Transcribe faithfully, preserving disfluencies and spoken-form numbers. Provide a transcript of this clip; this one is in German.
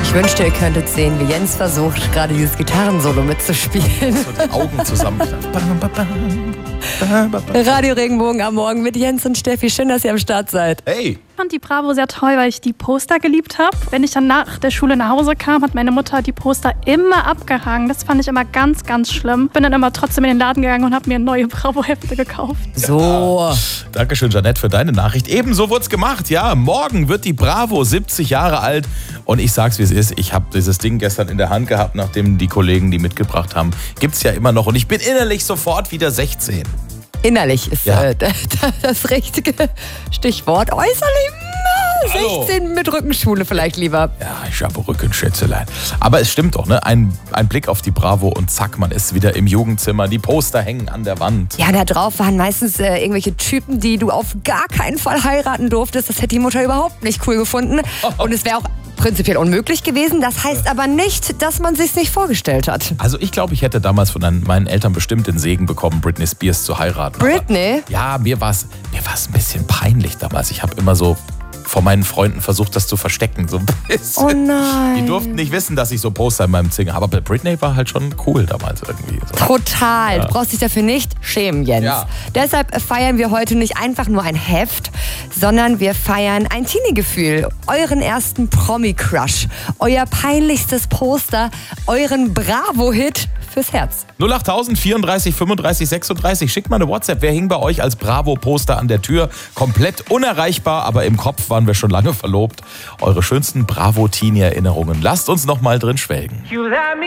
Ich wünschte, ihr könntet sehen, wie Jens versucht, gerade dieses Gitarrensolo mitzuspielen. So die Augen zusammen. Radio Regenbogen am Morgen mit Jens und Steffi. Schön, dass ihr am Start seid. Hey! Ich fand die Bravo sehr toll, weil ich die Poster geliebt habe. Wenn ich dann nach der Schule nach Hause kam, hat meine Mutter die Poster immer abgehangen. Das fand ich immer ganz, ganz schlimm. Bin dann immer trotzdem in den Laden gegangen und habe mir neue Bravo-Hefte gekauft. So. Ja. Dankeschön, Jeanette, für deine Nachricht. Ebenso wird's gemacht. Ja, morgen wird die Bravo siebzig Jahre alt. Und ich sag's, wie es ist. Ich habe dieses Ding gestern in der Hand gehabt, nachdem die Kollegen die mitgebracht haben. Gibt's ja immer noch. Und ich bin innerlich sofort wieder sechzehn. Innerlich ist Ja. äh, das richtige Stichwort. Äußerlich Hallo. sechzehn mit Rückenschule vielleicht lieber. Ja, ich habe Rückenschätzelein. Aber es stimmt doch, ne? Ein, ein Blick auf die Bravo und zack, man ist wieder im Jugendzimmer. Die Poster hängen an der Wand. Ja, da drauf waren meistens äh, irgendwelche Typen, die du auf gar keinen Fall heiraten durftest. Das hätte die Mutter überhaupt nicht cool gefunden. Und es wäre auch prinzipiell unmöglich gewesen. Das heißt aber nicht, dass man sich's nicht vorgestellt hat. Also ich glaube, ich hätte damals von meinen Eltern bestimmt den Segen bekommen, Britney Spears zu heiraten. Britney? Aber, ja, mir war es mir war's ein bisschen peinlich damals. Ich habe immer so vor meinen Freunden versucht, das zu verstecken. So ein bisschen. Oh nein. Die durften nicht wissen, dass ich so Poster in meinem Zimmer habe. Aber Britney war halt schon cool damals irgendwie. So. Total. Ja. Du brauchst dich dafür nicht schämen, Jens. Ja. Deshalb feiern wir heute nicht einfach nur ein Heft, sondern wir feiern ein Teenie-Gefühl. Euren ersten Promi-Crush. Euer peinlichstes Poster. Euren Bravo-Hit fürs Herz. null acht tausend vierunddreißig fünfunddreißig sechsunddreißig. Schickt mal eine WhatsApp. Wer hing bei euch als Bravo-Poster an der Tür? Komplett unerreichbar, aber im Kopf waren wir schon lange verlobt. Eure schönsten Bravo-Teenie-Erinnerungen. Lasst uns noch mal drin schwelgen. You let me